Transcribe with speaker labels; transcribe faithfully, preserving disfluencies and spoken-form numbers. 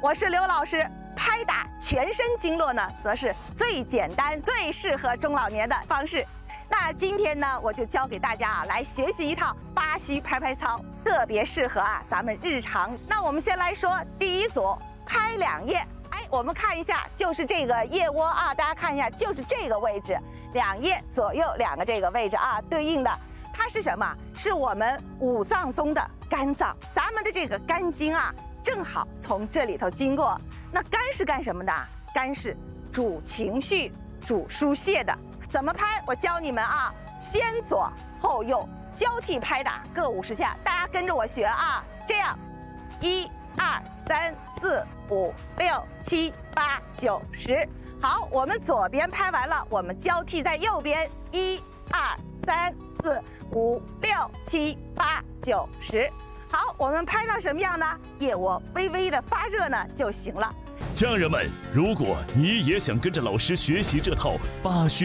Speaker 1: 我是刘老师。拍打全身经络呢，则是最简单、最适合中老年的方式。那今天呢，我就教给大家啊，来学习一套八虚拍拍操，特别适合啊咱们日常。那我们先来说第一组，拍两腋。哎，我们看一下，就是这个腋窝啊，大家看一下，就是这个位置，两腋左右两个这个位置啊，对应的它是什么？是我们五脏中的肝脏，咱们的这个肝经啊，正好从这里头经过。那肝是干什么的？肝是主情绪、主疏泄的。怎么拍？我教你们啊，先左后右交替拍打各五十下，大家跟着我学啊。这样，一、二、三、四、五、六、七、八、九、十。好，我们左边拍完了，我们交替在右边，一、二、三、四、五、六、七、八、九、十。好，我们拍到什么样呢？腋窝微微的发热呢就行了。
Speaker 2: 家人们，如果你也想跟着老师学习这套八虚